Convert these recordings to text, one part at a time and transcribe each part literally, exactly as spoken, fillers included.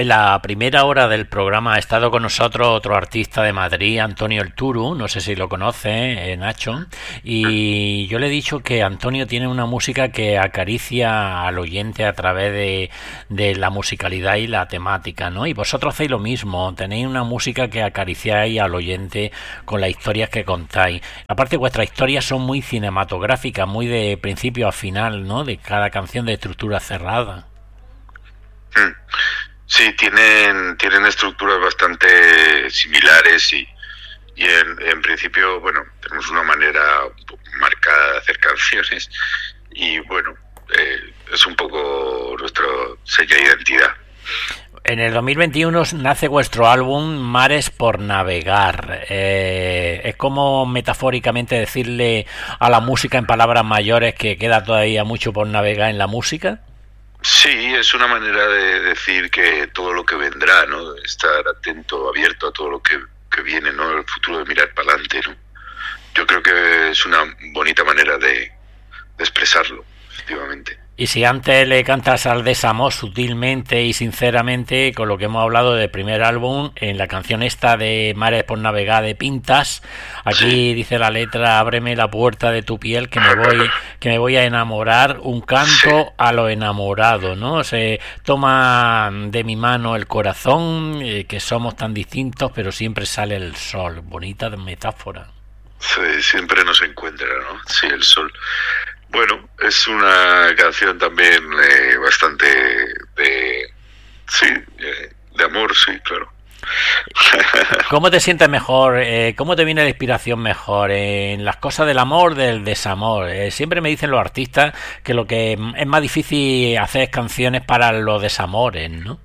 En la primera hora del programa ha estado con nosotros otro artista de Madrid, Antonio El Turu, no sé si lo conoce, eh, Nacho, y yo le he dicho que Antonio tiene una música que acaricia al oyente a través de, de la musicalidad y la temática, ¿no? Y vosotros hacéis lo mismo, tenéis una música que acariciáis al oyente con las historias que contáis. Aparte, vuestras historias son muy cinematográficas, muy de principio a final, ¿no? De cada canción de estructura cerrada. Sí, tienen tienen estructuras bastante similares y, y en, en principio, bueno, tenemos una manera marcada de hacer canciones y, bueno, eh, es un poco nuestra seña de identidad. En el dos mil veintiuno nace vuestro álbum Mares por Navegar. Eh, es como metafóricamente decirle a la música en palabras mayores que queda todavía mucho por navegar en la música. Sí, es una manera de decir que todo lo que vendrá, ¿no? Estar atento, abierto a todo lo que, que viene, ¿no? El futuro, de mirar para adelante, ¿no? Yo creo que es una bonita manera de, de expresarlo, efectivamente. Y si antes le cantas al desamor sutilmente y sinceramente, con lo que hemos hablado del primer álbum, en la canción esta de Mares por Navegar de Pintas, aquí sí dice la letra: ábreme la puerta de tu piel que me voy que me voy a enamorar, un canto sí a lo enamorado, ¿no? Se toma de mi mano el corazón, eh, que somos tan distintos, pero siempre sale el sol. Bonita metáfora. Sí, siempre nos encuentra, ¿no? Sí, el sol. Bueno, es una canción también eh, bastante de, sí, eh, de amor, sí, claro. ¿Cómo te sientes mejor? Eh, ¿Cómo te viene la inspiración mejor? ¿En las cosas del amor, del desamor? Eh, siempre me dicen los artistas que lo que es más difícil hacer es canciones para los desamores, ¿no?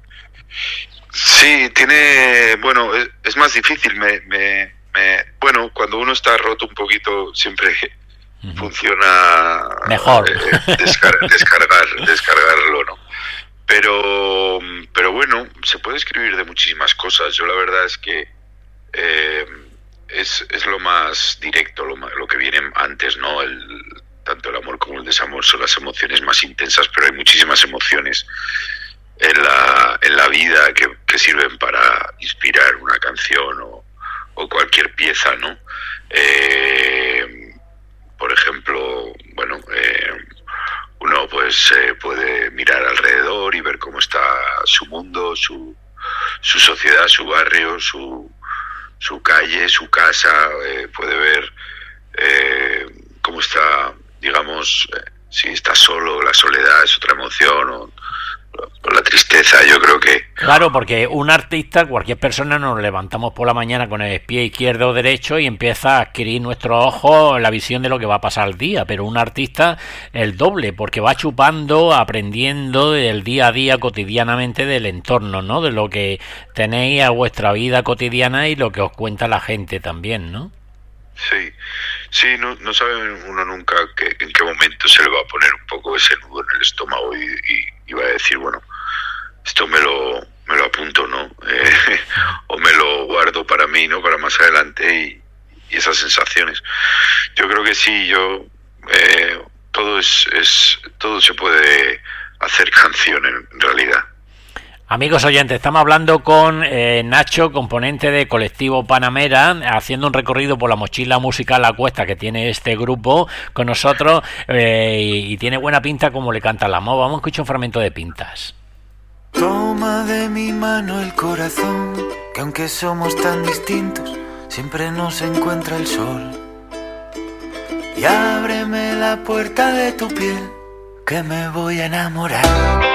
Sí, tiene, bueno, es, es más difícil. Me, me, me, bueno, cuando uno está roto un poquito, siempre Uh-huh. funciona mejor eh, descar- descargar descargarlo, ¿no? Pero pero bueno, se puede escribir de muchísimas cosas. Yo la verdad es que eh, es es lo más directo, lo, más, lo que viene antes, ¿no? El, tanto el amor como el desamor son las emociones más intensas, pero hay muchísimas emociones en la en la vida que, que sirven para inspirar una canción o, o cualquier pieza, ¿no? Eh, Por ejemplo, bueno, eh, uno pues eh, puede mirar alrededor y ver cómo está su mundo, su su sociedad, su barrio, su su calle, su casa. Eh, puede ver eh, cómo está, digamos, eh, si está solo, la soledad es otra emoción, o, o la tristeza. Yo creo que claro, porque un artista, cualquier persona, nos levantamos por la mañana con el pie izquierdo o derecho y empieza a adquirir nuestros ojos la visión de lo que va a pasar al día, pero un artista el doble, porque va chupando, aprendiendo del día a día cotidianamente del entorno, ¿no? De lo que tenéis a vuestra vida cotidiana y lo que os cuenta la gente también, ¿no? Sí, sí, no, no sabe uno nunca que, en qué momento se le va a poner un poco ese nudo en el estómago y, y, y va a decir, bueno, esto me lo me lo apunto, ¿no? Eh, o me lo guardo para mí, ¿no? Para más adelante y, y esas sensaciones. Yo creo que sí, yo eh, todo es, es todo se puede hacer canción en, en realidad. Amigos oyentes, estamos hablando con eh, Nacho, componente de Colectivo Panamera, haciendo un recorrido por la mochila musical a cuesta que tiene este grupo con nosotros, eh, y, y tiene buena pinta como le canta la amor. Vamos a escuchar un fragmento de Pintas. Toma de mi mano el corazón, que aunque somos tan distintos, siempre nos encuentra el sol. Y ábreme la puerta de tu piel, que me voy a enamorar.